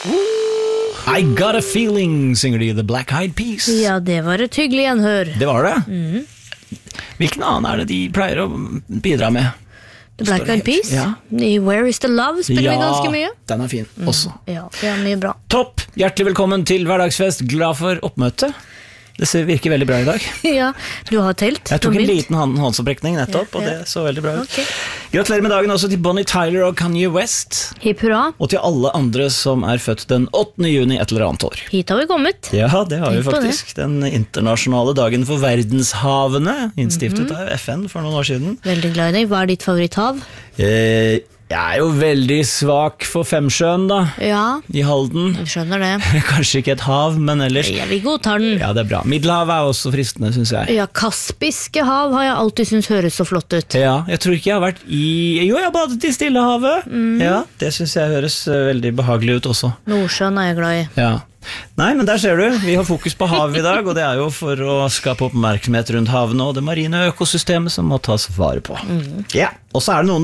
I got a feeling, synger de The Black Eyed Peas. Ja, det var et hyggelig gjenhør. Det var det. Hvilken annen det de pleier å bidra med? The Black Eyed Peas? Ja. I Where is the Love spiller vi ganske mye. Den er fin også. Ja, det er mye bra. Topp, hjertelig velkommen til Hverdagsfest. Glad for oppmøte. Det virker veldig bra i dag. Ja, du har telt. Jeg tok en liten håndsopprekning nettopp, og det så veldig bra ut. Okay. Gratulerer med dagen også til Bonnie Tyler og Kanye West. Hipp hurra. Og til alle andre som er født den 8. juni et eller annet år. Hit har vi kommet. Ja, det har vi faktisk. Den internasjonale dagen for verdenshavene, innstiftet av FN for noen år siden. Veldig glad i deg. Hva er ditt favoritthav? Jeg er jo veldig svak for Femsjøen da, Ja, i Halden. jeg skjønner det. Kanskje ikke et hav, men ellers. Ja, vi godtar den. Ja, det er bra. Middelhavet er også fristende, synes jeg. Ja, Kaspiske hav har jeg alltid syntes høres så flott ut. Ja, jeg tror ikke jeg har vært i... Jo, jeg har badet i Stillehavet. Ja, det synes jeg høres veldig behagelig ut også. Nordsjøen er jeg glad i. Ja. Nei, men der ser du, vi har fokus på hav i dag, og det er jo for å skape oppmerksomhet rundt havene og det marine økosystemet som må tas vare på. Ja, og så er det noen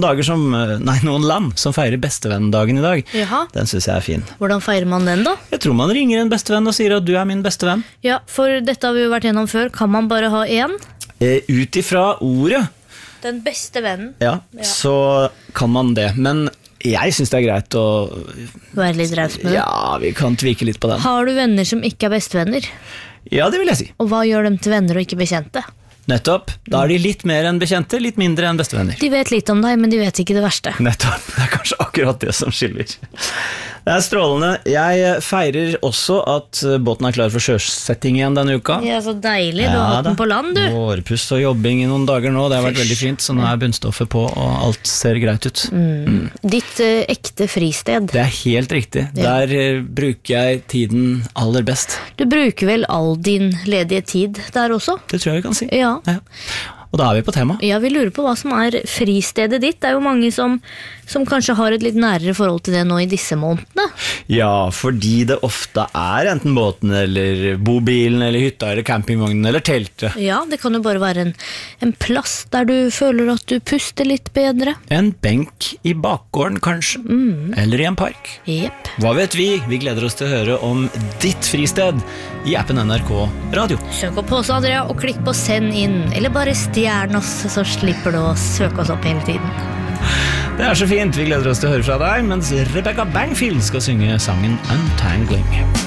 land som feirer bestevenn-dagen i dag. Jaha. Den synes jeg er fin. Hvordan feirer man den da? Jeg tror man ringer en bestevenn og sier at du er min bestevenn. Ja, for dette har vi jo vært gjennom før. Kan man bare ha en? Ut ifra ordet, Den beste vennen. ja, så kan man det, men jeg synes det er greit å... Være litt raus med det. Ja, vi kan tvike litt på den. Har du venner som ikke er bestevenner? Ja, det vil jeg si. Og hva gjør dem til venner og ikke bekjente? Nettopp, da er de litt mer enn bekjente, litt mindre enn bestevenner. De vet litt om deg, men de vet ikke det verste. Nettopp, det er kanskje akkurat det som skiller. Det er strålende. Jeg feirer også at båten er klar for sjøsetting igjen denne uka. Ja, så deilig. Du har hatt den på land, du. Vårpuss og jobbing i noen dager nå, det har vært veldig fint, så nå er bunnstoffet på, og alt ser greit ut. Ditt ekte fristed. Det er helt riktig. Ja. Der bruker jeg tiden aller best. Du bruker vel all din ledige tid der også? Det tror jeg vi kan si. Ja. Ja. Og da er vi på tema. Ja, vi lurer på hva som er fristedet ditt. Det er jo mange som kanskje har et litt nærere forhold til det nå i disse månedene. Ja, fordi det ofte er enten båten, eller bobilen, eller hytta, eller campingvognen, eller teltet. Ja, det kan jo bare være en plass der du føler at du puster litt bedre. En benk i bakgården, kanskje. Eller i en park. Jepp. Hva vet vi? Vi gleder oss til å høre om ditt fristed i appen NRK Radio. Søk opp på oss, Andrea, og klikk på send inn, eller bare stjern oss, så slipper du å søke oss opp hele tiden. Det er så fint, vi gleder oss til å høre fra deg, mens Rebecca Bangfield skal synge sangen Untangling.